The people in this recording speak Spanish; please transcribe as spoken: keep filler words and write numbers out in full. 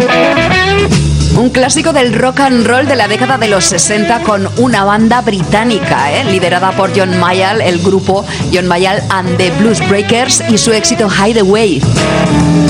Un clásico del rock and roll de la década de los sesenta con una banda británica, ¿eh? liderada por John Mayall, el grupo John Mayall and the Blues Breakers y su éxito Hideaway.